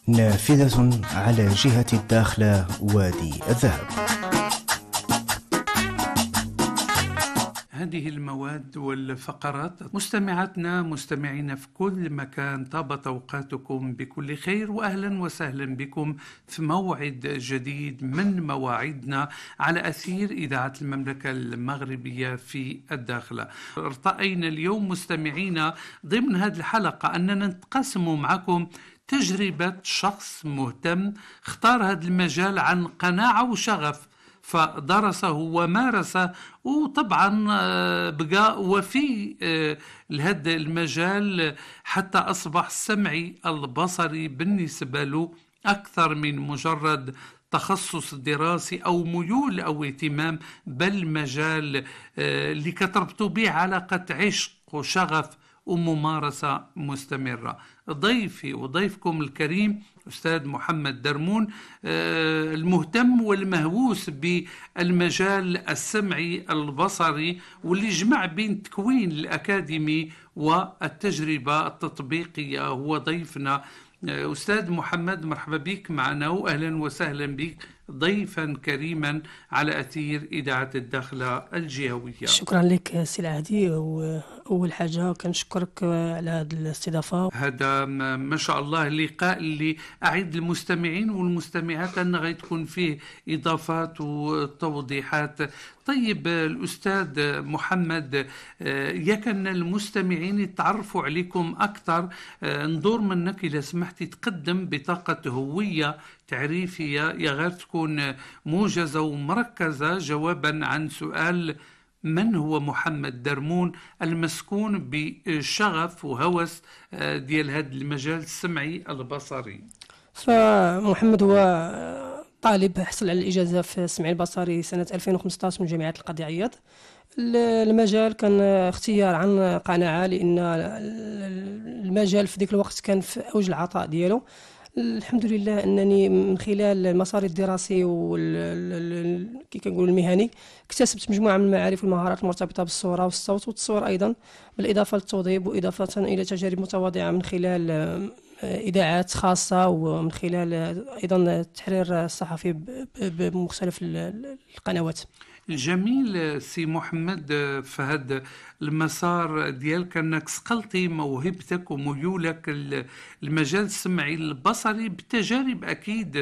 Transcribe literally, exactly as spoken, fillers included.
نافذة على جهة الداخلة وادي الذهب. هذه المواد والفقرات مستمعاتنا مستمعين في كل مكان، طابت أوقاتكم بكل خير، وأهلا وسهلا بكم في موعد جديد من مواعيدنا على أثير إذاعة المملكة المغربية في الداخلة. ارتأينا اليوم مستمعينا ضمن هذه الحلقة أننا نتقاسم معكم تجربة شخص مهتم اختار هذا المجال عن قناعة وشغف، فدرسه ومارسه، وطبعا بقى وفي لهذا المجال حتى أصبح السمعي البصري بالنسبة له أكثر من مجرد تخصص دراسي أو ميول أو اهتمام، بل مجال اللي كتربطوا به علاقة عشق وشغف وممارسة مستمرة. ضيفي وضيفكم الكريم أستاذ محمد درمون، المهتم والمهووس بالمجال السمعي البصري، واللي جمع بين التكوين الأكاديمي والتجربة التطبيقية. هو ضيفنا أستاذ محمد، مرحبا بك معنا وأهلا وسهلا بك ضيفا كريما على أثير إذاعة الداخلة الجهوية. شكرا لك سي العهدي، وأول حاجة كنشكرك على هذه الاستضافة. هذا ما شاء الله اللقاء اللي أعد المستمعين والمستمعات أن غيتكون فيه إضافات وتوضيحات. طيب الأستاذ محمد، يكن المستمعين يتعرفوا عليكم أكثر، ندور منك إذا سمحتي تقدم بطاقة هوية تعريفية يا غير تكون موجزة ومركزة جوابا عن سؤال: من هو محمد درمون المسكون بشغف وهوس ديال هذا المجال السمعي البصري؟ فمحمد هو طالب حصل على الإجازة في السمعي البصري سنة ألفين وخمسة عشر من جامعة القاضي عياض. المجال كان اختيار عن قناعة، لأن المجال في ذيك الوقت كان في أوج العطاء ديالو. الحمد لله أنني من خلال المسار الدراسي وال كي كنقول المهني اكتسبت مجموعة من المعارف والمهارات المرتبطة بالصورة والصوت والتصوير أيضا، بالإضافة للتوظيف وإضافة إلى تجارب متواضعة من خلال إذاعات خاصة، ومن خلال أيضا التحرير الصحفي بمختلف القنوات. جميل سي محمد، في هذا المسار ديالك انك صقلتي موهبتك وميولك المجال السمعي البصري بتجارب اكيد